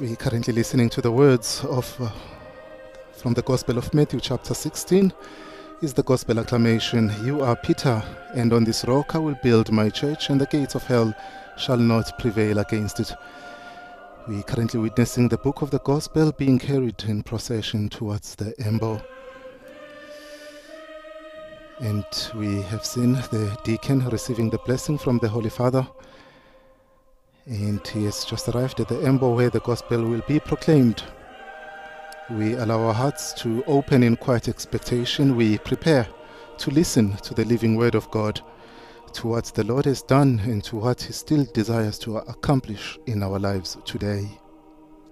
We're currently listening to the words of from the Gospel of Matthew chapter 16 is the Gospel acclamation. You are Peter, and on this rock I will build my church, and the gates of hell shall not prevail against it. We're currently witnessing the book of the Gospel being carried in procession towards the Embo. And we have seen the deacon receiving the blessing from the Holy Father. And he has just arrived at the Embo where the Gospel will be proclaimed. We allow our hearts to open in quiet expectation. We prepare to listen to the living word of God, to what the Lord has done and to what he still desires to accomplish in our lives today.